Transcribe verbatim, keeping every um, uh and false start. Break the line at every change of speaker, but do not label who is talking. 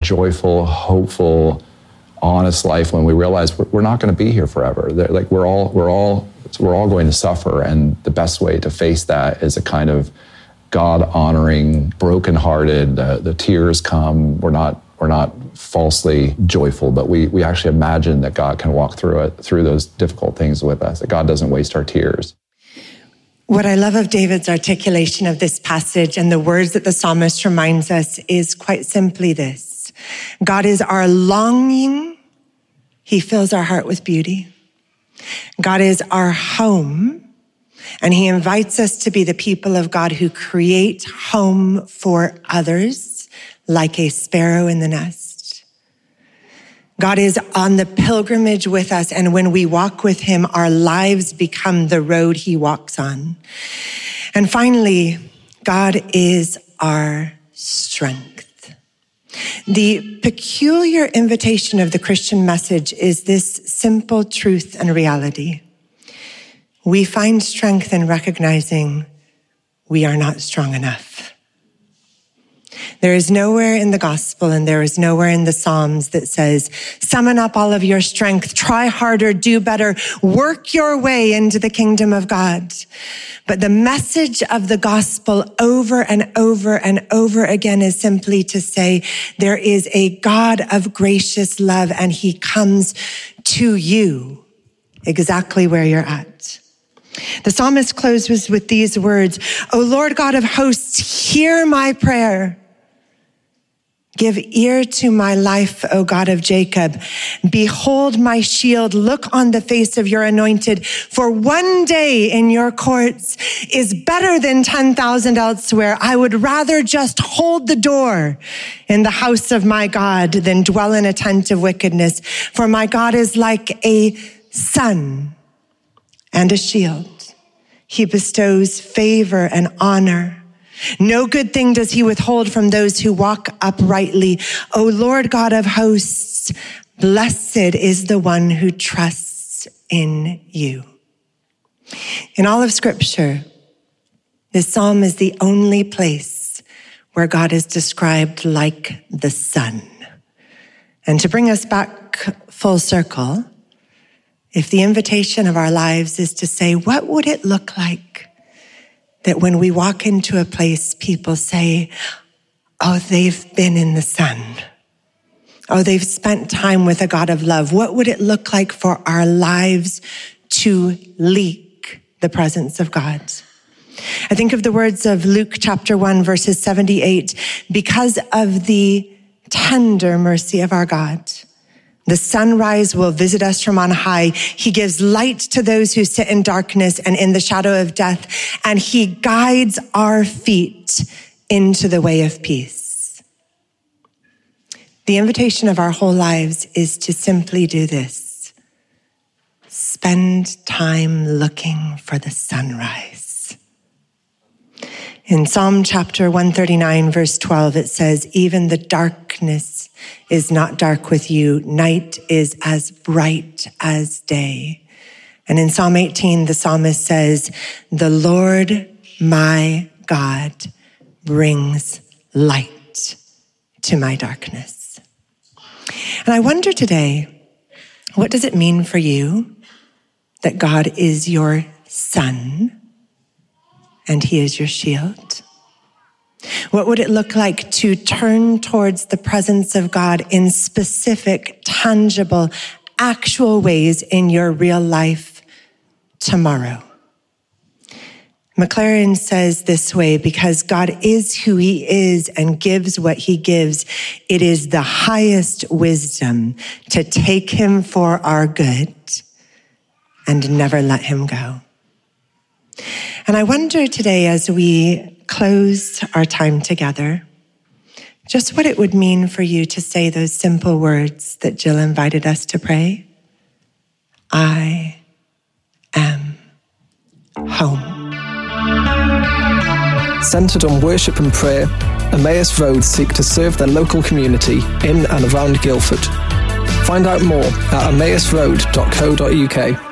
joyful, hopeful, honest life when we realize we're, we're not going to be here forever. They're, like we're all we're all we're all going to suffer, and the best way to face that is a kind of God-honoring, brokenhearted. Uh, the tears come. We're not we're not falsely joyful, but we we actually imagine that God can walk through it through those difficult things with us. That God doesn't waste our tears.
What I love of David's articulation of this passage and the words that the psalmist reminds us is quite simply this: God is our longing. He fills our heart with beauty. God is our home, and he invites us to be the people of God who create home for others, like a sparrow in the nest. God is on the pilgrimage with us, and when we walk with him, our lives become the road he walks on. And finally, God is our strength. The peculiar invitation of the Christian message is this simple truth and reality. We find strength in recognizing we are not strong enough. There is nowhere in the gospel and there is nowhere in the Psalms that says, summon up all of your strength, try harder, do better, work your way into the kingdom of God. But the message of the gospel over and over and over again is simply to say, there is a God of gracious love and he comes to you exactly where you're at. The psalmist closes with these words, O Lord God of hosts, hear my prayer. Give ear to my life, O God of Jacob. Behold my shield. Look on the face of your anointed. For one day in your courts is better than ten thousand elsewhere. I would rather just hold the door in the house of my God than dwell in a tent of wickedness. For my God is like a sun and a shield. He bestows favor and honor. No good thing does he withhold from those who walk uprightly. O Lord God of hosts, blessed is the one who trusts in you. In all of Scripture, this psalm is the only place where God is described like the sun. And to bring us back full circle, if the invitation of our lives is to say, what would it look like that when we walk into a place, people say, oh, they've been in the sun. Oh, they've spent time with a God of love. What would it look like for our lives to leak the presence of God? I think of the words of Luke chapter one, verses seventy-eight. Because of the tender mercy of our God, the sunrise will visit us from on high. He gives light to those who sit in darkness and in the shadow of death, and he guides our feet into the way of peace. The invitation of our whole lives is to simply do this. Spend time looking for the sunrise. In Psalm chapter one thirty-nine, verse twelve, it says, even the darkness is not dark with you. Night is as bright as day. And in Psalm eighteen, the psalmist says, the Lord my God brings light to my darkness. And I wonder today, what does it mean for you that God is your sun and he is your shield? What would it look like to turn towards the presence of God in specific, tangible, actual ways in your real life tomorrow? Maclaren says this way, because God is who he is and gives what he gives, it is the highest wisdom to take him for our good and never let him go. And I wonder today, as we close our time together, just what it would mean for you to say those simple words that Jill invited us to pray. I am home.
Centered on worship and prayer, Emmaus Road seek to serve their local community in and around Guildford. Find out more at emmaus road dot co dot uk.